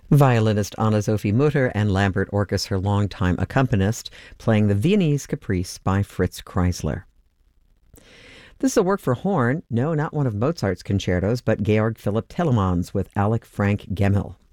Violinist Anna-Sophie Mutter and Lambert Orkus, her longtime accompanist, playing the Viennese Caprice by Fritz Kreisler. This is a work for horn, no, not one of Mozart's concertos, but Georg Philipp Telemann with Alec Frank Gemmell.